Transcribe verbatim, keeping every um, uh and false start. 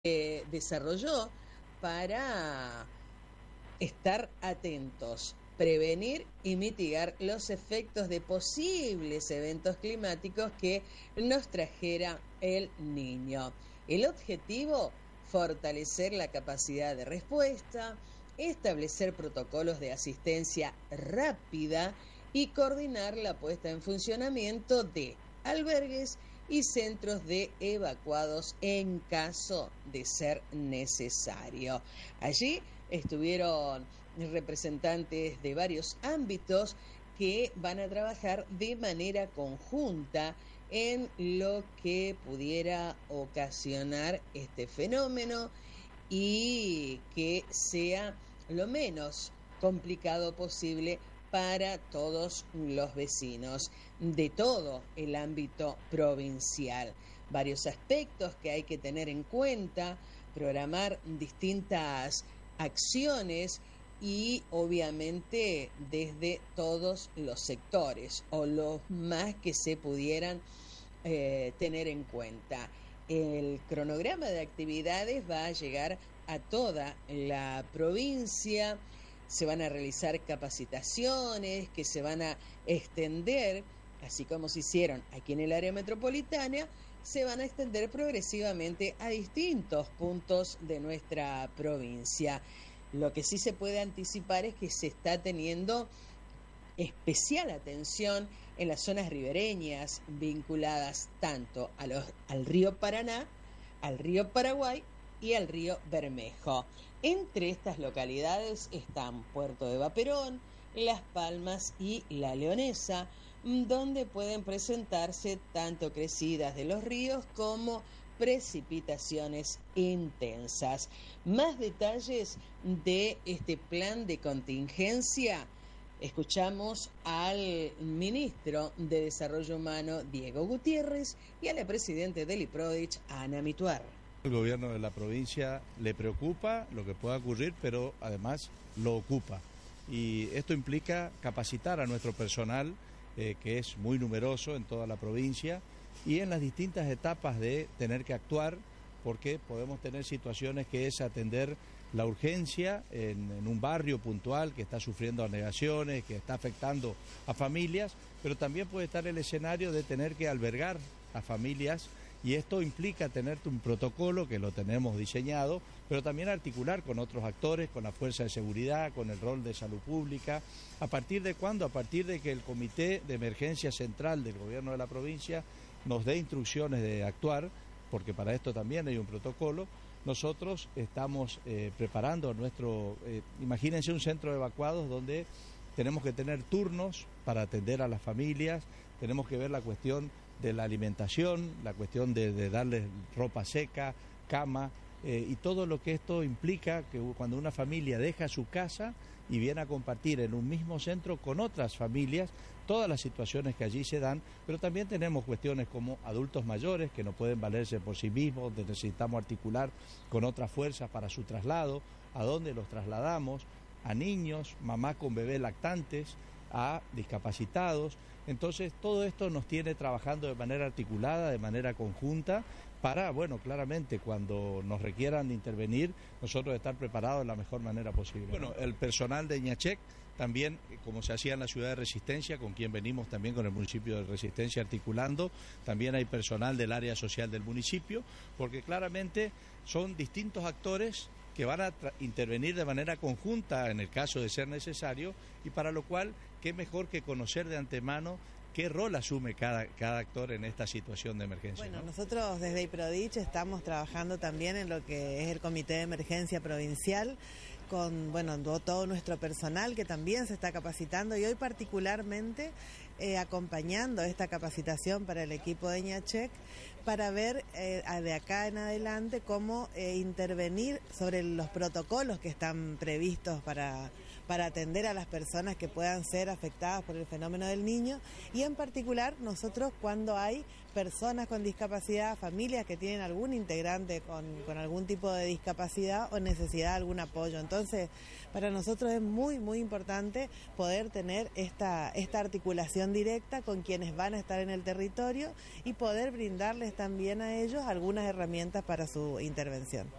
eh, desarrolló para estar atentos, prevenir y mitigar los efectos de posibles eventos climáticos que nos trajera el Niño. El objetivo, fortalecer la capacidad de respuesta, establecer protocolos de asistencia rápida y coordinar la puesta en funcionamiento de albergues y centros de evacuados en caso de ser necesario. Allí estuvieron representantes de varios ámbitos que van a trabajar de manera conjunta en lo que pudiera ocasionar este fenómeno y que sea lo menos complicado posible para todos los vecinos de todo el ámbito provincial. Varios aspectos que hay que tener en cuenta, programar distintas acciones y obviamente desde todos los sectores o los más que se pudieran eh, tener en cuenta. El cronograma de actividades va a llegar a toda la provincia. Se van a realizar capacitaciones que se van a extender, así como se hicieron aquí en el área metropolitana, se van a extender progresivamente a distintos puntos de nuestra provincia. Lo que sí se puede anticipar es que se está teniendo especial atención en las zonas ribereñas vinculadas tanto a los, al río Paraná, al río Paraguay y al río Bermejo. Entre estas localidades están Puerto de Vaperón, Las Palmas y La Leonesa, donde pueden presentarse tanto crecidas de los ríos como precipitaciones intensas. Más detalles de este plan de contingencia, escuchamos al ministro de Desarrollo Humano, Diego Gutiérrez, y a la presidenta del IPRODICH, Ana Mituar. El gobierno de la provincia le preocupa lo que pueda ocurrir, pero además lo ocupa. Y esto implica capacitar a nuestro personal, eh, que es muy numeroso en toda la provincia, y en las distintas etapas de tener que actuar, porque podemos tener situaciones que es atender la urgencia en, en un barrio puntual que está sufriendo anegaciones, que está afectando a familias, pero también puede estar el escenario de tener que albergar a familias. Y esto implica tener un protocolo que lo tenemos diseñado, pero también articular con otros actores, con la fuerza de seguridad, con el rol de salud pública. ¿A partir de cuándo? A partir de que el Comité de Emergencia Central del Gobierno de la provincia nos dé instrucciones de actuar, porque para esto también hay un protocolo. Nosotros estamos eh, preparando nuestro, eh, imagínense un centro de evacuados donde tenemos que tener turnos para atender a las familias, tenemos que ver la cuestión de la alimentación, la cuestión de, de darles ropa seca, cama, eh, y todo lo que esto implica, que cuando una familia deja su casa y viene a compartir en un mismo centro con otras familias, todas las situaciones que allí se dan, pero también tenemos cuestiones como adultos mayores que no pueden valerse por sí mismos, donde necesitamos articular con otras fuerzas para su traslado, a dónde los trasladamos, a niños, mamá con bebés lactantes, a discapacitados. Entonces todo esto nos tiene trabajando de manera articulada, de manera conjunta, para, bueno, claramente cuando nos requieran intervenir, nosotros estar preparados de la mejor manera posible. Bueno, el personal de Ñachec también, como se hacía en la ciudad de Resistencia, con quien venimos también con el municipio de Resistencia articulando, también hay personal del área social del municipio, porque claramente son distintos actores que van a intervenir de manera conjunta en el caso de ser necesario, y para lo cual, qué mejor que conocer de antemano qué rol asume cada, cada actor en esta situación de emergencia. Bueno, ¿no? Nosotros desde IPRODICH estamos trabajando también en lo que es el Comité de Emergencia Provincial, con bueno todo nuestro personal que también se está capacitando, y hoy particularmente eh, acompañando esta capacitación para el equipo de Ñachec, para ver eh, de acá en adelante cómo eh, intervenir sobre los protocolos que están previstos para, para atender a las personas que puedan ser afectadas por el fenómeno del Niño, y en particular nosotros cuando hay personas con discapacidad, familias que tienen algún integrante con, con algún tipo de discapacidad o necesidad de algún apoyo. Entonces, para nosotros es muy, muy importante poder tener esta, esta articulación comunicación directa con quienes van a estar en el territorio y poder brindarles también a ellos algunas herramientas para su intervención.